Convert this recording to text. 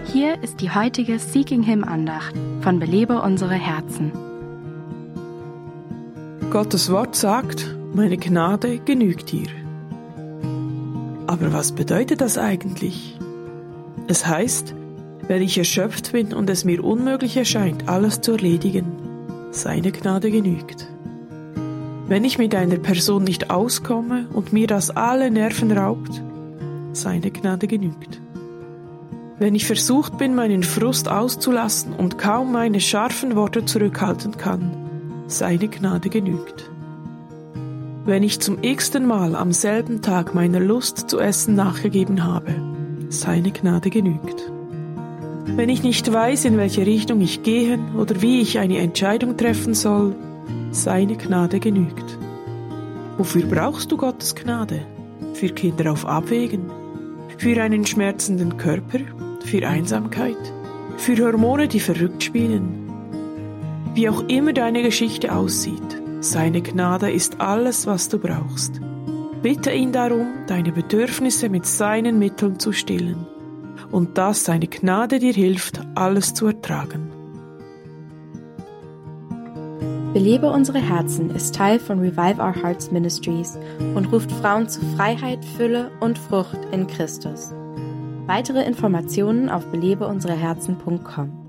Hier ist die heutige Seeking Him Andacht von Belebe unsere Herzen. Gottes Wort sagt, meine Gnade genügt dir. Aber was bedeutet das eigentlich? Es heißt, wenn ich erschöpft bin und es mir unmöglich erscheint, alles zu erledigen, seine Gnade genügt. Wenn ich mit einer Person nicht auskomme und mir das alle Nerven raubt, seine Gnade genügt. Wenn ich versucht bin, meinen Frust auszulassen und kaum meine scharfen Worte zurückhalten kann, seine Gnade genügt. Wenn ich zum x-ten Mal am selben Tag meiner Lust zu essen nachgegeben habe, seine Gnade genügt. Wenn ich nicht weiß, in welche Richtung ich gehen oder wie ich eine Entscheidung treffen soll, seine Gnade genügt. Wofür brauchst du Gottes Gnade? Für Kinder auf Abwägen? Für einen schmerzenden Körper? Für Einsamkeit? Für Hormone, die verrückt spielen? Wie auch immer deine Geschichte aussieht, seine Gnade ist alles, was du brauchst. Bitte ihn darum, deine Bedürfnisse mit seinen Mitteln zu stillen und dass seine Gnade dir hilft, alles zu ertragen. Belebe unsere Herzen ist Teil von Revive Our Hearts Ministries und ruft Frauen zu Freiheit, Fülle und Frucht in Christus. Weitere Informationen auf belebeunsereherzen.com.